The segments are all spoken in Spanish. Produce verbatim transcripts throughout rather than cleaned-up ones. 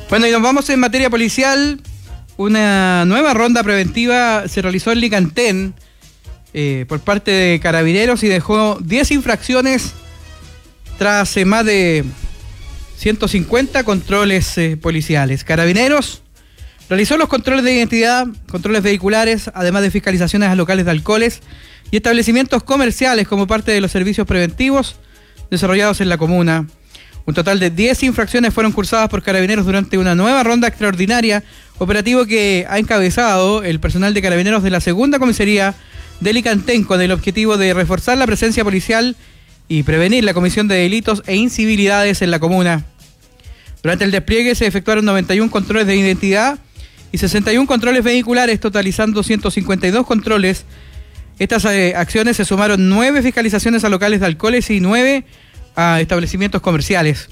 Bueno, y nos vamos en materia policial. Una nueva ronda preventiva se realizó en Licantén eh, por parte de Carabineros y dejó diez infracciones tras eh, más de ciento cincuenta controles eh, policiales. Carabineros realizó los controles de identidad, controles vehiculares, además de fiscalizaciones a locales de alcoholes y establecimientos comerciales como parte de los servicios preventivos desarrollados en la comuna. Un total de diez infracciones fueron cursadas por Carabineros durante una nueva ronda extraordinaria, operativo que ha encabezado el personal de Carabineros de la segunda comisaría de Licantén con el objetivo de reforzar la presencia policial y prevenir la comisión de delitos e incivilidades en la comuna. Durante el despliegue se efectuaron noventa y uno controles de identidad y sesenta y uno controles vehiculares, totalizando ciento cincuenta y dos controles. Estas eh, acciones se sumaron nueve fiscalizaciones a locales de alcoholes y nueve a establecimientos comerciales.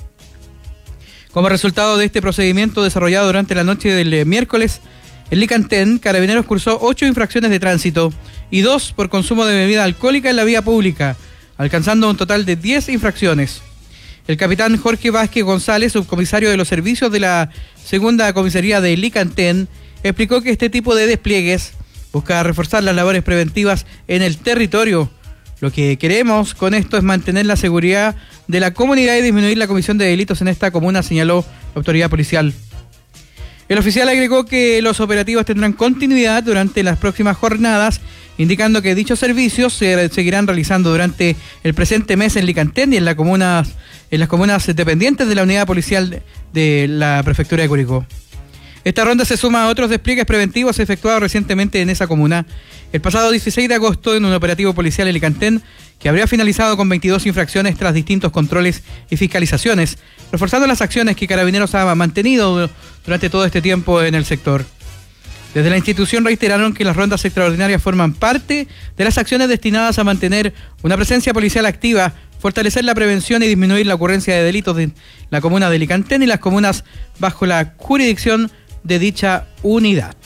Como resultado de este procedimiento desarrollado durante la noche del eh, miércoles, en Licantén, Carabineros cursó ocho infracciones de tránsito y dos por consumo de bebida alcohólica en la vía pública, alcanzando un total de diez infracciones. El capitán Jorge Vázquez González, subcomisario de los servicios de la segunda comisaría de Licantén, explicó que este tipo de despliegues busca reforzar las labores preventivas en el territorio. Lo que queremos con esto es mantener la seguridad de la comunidad y disminuir la comisión de delitos en esta comuna, señaló la autoridad policial. El oficial agregó que los operativos tendrán continuidad durante las próximas jornadas, indicando que dichos servicios se seguirán realizando durante el presente mes en Licantén y en, la comuna, en las comunas dependientes de la unidad policial de la prefectura de Curicó. Esta ronda se suma a otros despliegues preventivos efectuados recientemente en esa comuna. El pasado dieciséis de agosto, en un operativo policial en Licantén, que habría finalizado con veintidós infracciones tras distintos controles y fiscalizaciones, reforzando las acciones que Carabineros ha mantenido durante todo este tiempo en el sector. Desde la institución reiteraron que las rondas extraordinarias forman parte de las acciones destinadas a mantener una presencia policial activa, fortalecer la prevención y disminuir la ocurrencia de delitos de la comuna de Licantén y las comunas bajo la jurisdicción de dicha unidad.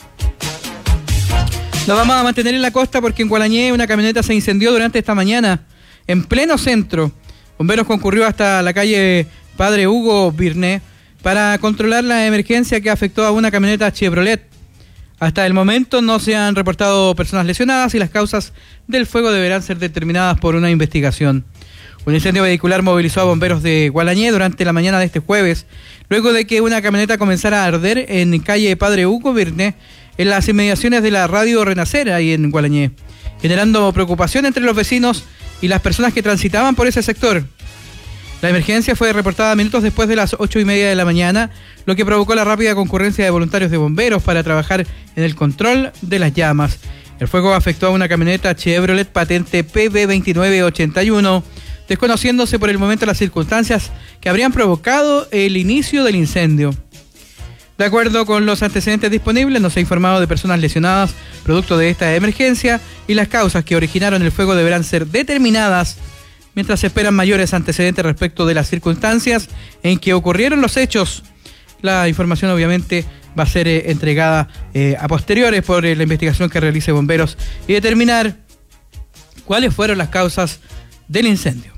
Nos vamos a mantener en la costa porque en Gualañé una camioneta se incendió durante esta mañana, en pleno centro. Bomberos concurrió hasta la calle Padre Hugo Birné para controlar la emergencia que afectó a una camioneta Chevrolet. Hasta el momento no se han reportado personas lesionadas y las causas del fuego deberán ser determinadas por una investigación. Un incendio vehicular movilizó a bomberos de Gualañé durante la mañana de este jueves, luego de que una camioneta comenzara a arder en calle Padre Hugo Birné, en las inmediaciones de la radio Renacer, ahí en Gualañé, generando preocupación entre los vecinos y las personas que transitaban por ese sector. La emergencia fue reportada minutos después de las ocho y media de la mañana, lo que provocó la rápida concurrencia de voluntarios de bomberos para trabajar en el control de las llamas. El fuego afectó a una camioneta Chevrolet patente P B veintinueve ochenta y uno, desconociéndose por el momento las circunstancias que habrían provocado el inicio del incendio. De acuerdo con los antecedentes disponibles, no se ha informado de personas lesionadas producto de esta emergencia y las causas que originaron el fuego deberán ser determinadas mientras se esperan mayores antecedentes respecto de las circunstancias en que ocurrieron los hechos. La información obviamente va a ser eh, entregada eh, a posteriores por eh, la investigación que realice bomberos y determinar cuáles fueron las causas del incendio.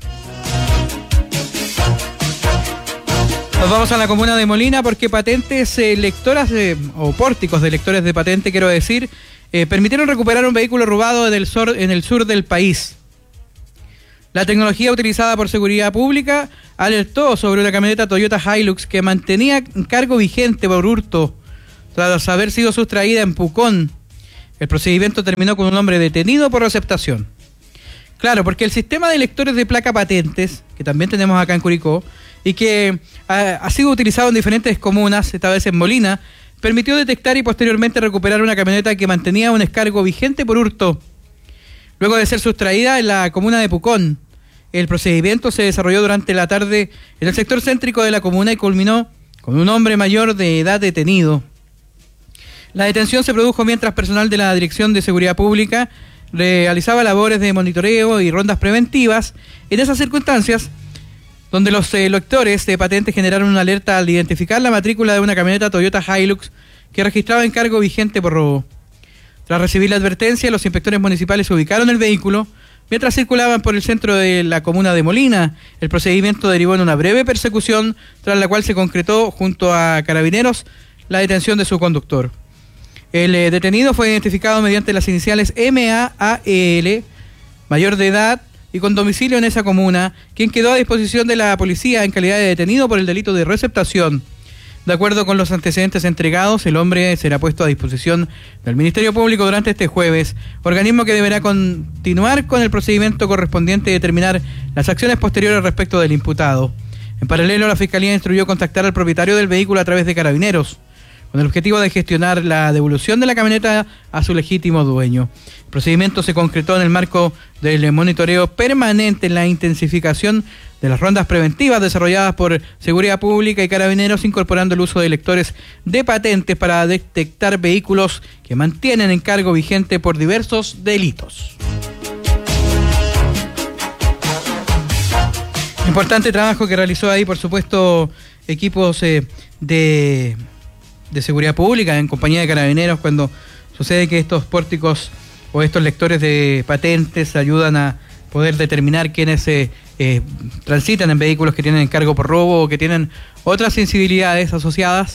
Nos vamos a la comuna de Molina porque patentes eh, lectoras de, o pórticos de lectores de patente, quiero decir, eh, permitieron recuperar un vehículo robado en el, sur, en el sur del país. La tecnología utilizada por Seguridad Pública alertó sobre una camioneta Toyota Hilux que mantenía cargo vigente por hurto tras haber sido sustraída en Pucón. El procedimiento terminó con un hombre detenido por receptación. Claro, porque el sistema de lectores de placa patentes, que también tenemos acá en Curicó, y que ha, ha sido utilizado en diferentes comunas, esta vez en Molina, permitió detectar y posteriormente recuperar una camioneta que mantenía un descargo vigente por hurto. Luego de ser sustraída en la comuna de Pucón, el procedimiento se desarrolló durante la tarde en el sector céntrico de la comuna y culminó con un hombre mayor de edad detenido. La detención se produjo mientras personal de la Dirección de Seguridad Pública realizaba labores de monitoreo y rondas preventivas. En esas circunstancias, donde los eh, lectores de patentes generaron una alerta al identificar la matrícula de una camioneta Toyota Hilux que registraba encargo vigente por robo. Tras recibir la advertencia, los inspectores municipales ubicaron el vehículo, mientras circulaban por el centro de la comuna de Molina. El procedimiento derivó en una breve persecución, tras la cual se concretó junto a carabineros la detención de su conductor. El eh, detenido fue identificado mediante las iniciales M A A L, mayor de edad y con domicilio en esa comuna, quien quedó a disposición de la policía en calidad de detenido por el delito de receptación. De acuerdo con los antecedentes entregados, el hombre será puesto a disposición del Ministerio Público durante este jueves, organismo que deberá continuar con el procedimiento correspondiente y determinar las acciones posteriores respecto del imputado. En paralelo, la Fiscalía instruyó contactar al propietario del vehículo a través de Carabineros, con el objetivo de gestionar la devolución de la camioneta a su legítimo dueño. El procedimiento se concretó en el marco del monitoreo permanente en la intensificación de las rondas preventivas desarrolladas por Seguridad Pública y Carabineros, incorporando el uso de lectores de patentes para detectar vehículos que mantienen en cargo vigente por diversos delitos. Importante trabajo que realizó ahí, por supuesto, equipos eh, de... de seguridad pública en compañía de carabineros, cuando sucede que estos pórticos o estos lectores de patentes ayudan a poder determinar quiénes eh, eh, transitan en vehículos que tienen encargo por robo o que tienen otras sensibilidades asociadas,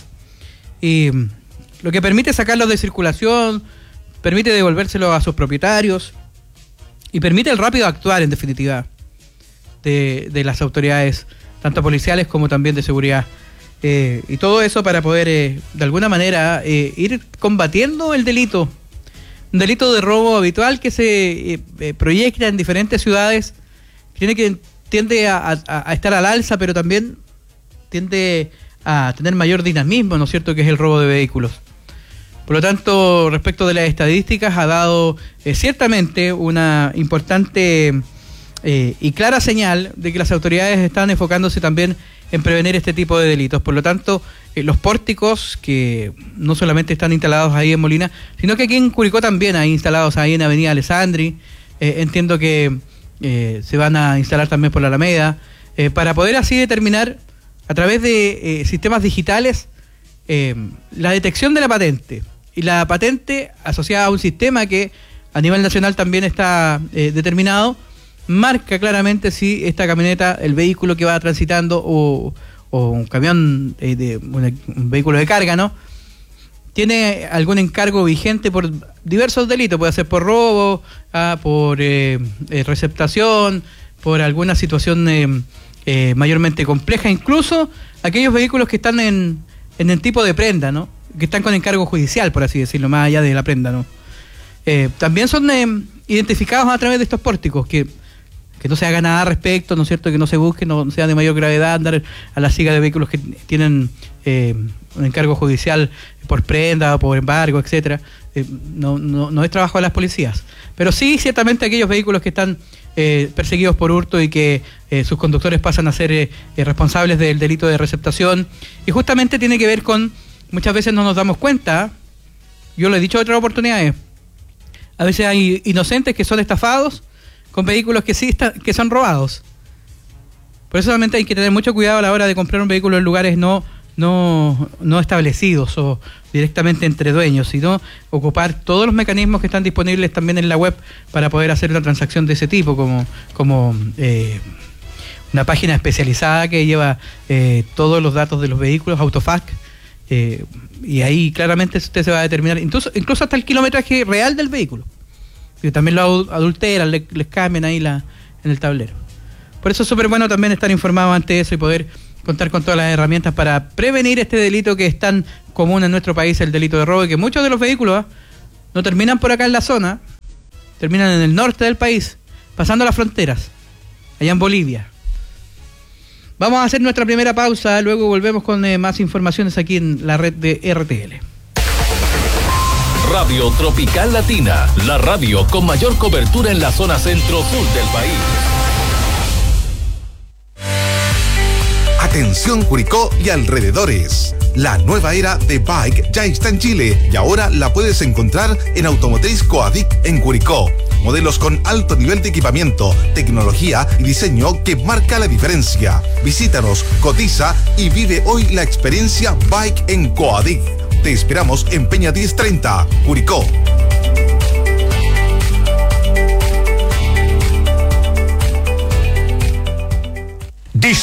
y lo que permite sacarlos de circulación, permite devolvérselo a sus propietarios y permite el rápido actuar, en definitiva, de, de las autoridades, tanto policiales como también de seguridad. Eh, y todo eso para poder, eh, de alguna manera, eh, ir combatiendo el delito. Un delito de robo habitual que se eh, eh, proyecta en diferentes ciudades, tiene que tiende a, a, a estar al alza, pero también tiende a tener mayor dinamismo, ¿no es cierto?, que es el robo de vehículos. Por lo tanto, respecto de las estadísticas, ha dado eh, ciertamente una importante eh, y clara señal de que las autoridades están enfocándose también en prevenir este tipo de delitos. Por lo tanto, eh, los pórticos que no solamente están instalados ahí en Molina, sino que aquí en Curicó también hay instalados ahí en Avenida Alessandri, eh, entiendo que eh, se van a instalar también por la Alameda, eh, para poder así determinar a través de eh, sistemas digitales eh, la detección de la patente, y la patente asociada a un sistema que a nivel nacional también está eh, determinado, marca claramente si esta camioneta, el vehículo que va transitando o, o un camión, eh, de un, un vehículo de carga, ¿no?, tiene algún encargo vigente por diversos delitos. Puede ser por robo, ah, por eh, eh, receptación, por alguna situación eh, eh, mayormente compleja, incluso aquellos vehículos que están en, en el tipo de prenda, ¿no?, que están con encargo judicial, por así decirlo, más allá de la prenda, ¿no? Eh, también son eh, identificados a través de estos pórticos, que que no se haga nada al respecto, ¿no es cierto?, que no se busque, no sea de mayor gravedad andar a la siga de vehículos que tienen eh, un encargo judicial por prenda o por embargo, etcétera. Eh, no, no, no es trabajo de las policías. Pero sí, ciertamente, aquellos vehículos que están eh, perseguidos por hurto y que eh, sus conductores pasan a ser eh, responsables del delito de receptación. Y justamente tiene que ver con, muchas veces no nos damos cuenta, yo lo he dicho en otras oportunidades, a veces hay inocentes que son estafados con vehículos que sí está, que son robados. Por eso solamente hay que tener mucho cuidado a la hora de comprar un vehículo en lugares no, no, no establecidos o directamente entre dueños, sino ocupar todos los mecanismos que están disponibles también en la web para poder hacer una transacción de ese tipo, como, como eh, una página especializada que lleva eh, todos los datos de los vehículos, Autofac, eh, y ahí claramente usted se va a determinar, incluso, incluso hasta el kilometraje real del vehículo. Que también lo adulteran, le, les cambian ahí la, en el tablero. Por eso es súper bueno también estar informado ante eso y poder contar con todas las herramientas para prevenir este delito que es tan común en nuestro país, el delito de robo, y que muchos de los vehículos ¿eh? no terminan por acá en la zona, terminan en el norte del país, pasando las fronteras, allá en Bolivia. Vamos a hacer nuestra primera pausa, luego volvemos con eh, más informaciones aquí en la red de R T L. Radio Tropical Latina, la radio con mayor cobertura en la zona centro-sur del país. Atención Curicó y alrededores. La nueva era de Bike ya está en Chile y ahora la puedes encontrar en Automotriz Coadic en Curicó. Modelos con alto nivel de equipamiento, tecnología y diseño que marca la diferencia. Visítanos, cotiza y vive hoy la experiencia Bike en Coadic. Te esperamos en Peña diez treinta, Curicó.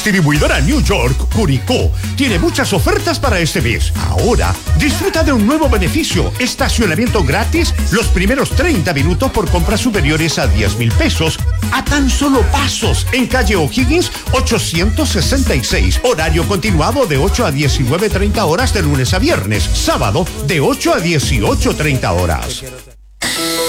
Distribuidora New York, Curicó, tiene muchas ofertas para este mes. Ahora, disfruta de un nuevo beneficio, estacionamiento gratis los primeros treinta minutos por compras superiores a diez mil pesos, a tan solo pasos, en calle O'Higgins ochocientos sesenta y seis. Horario continuado de ocho a diecinueve treinta horas de lunes a viernes. Sábado de ocho a dieciocho treinta horas.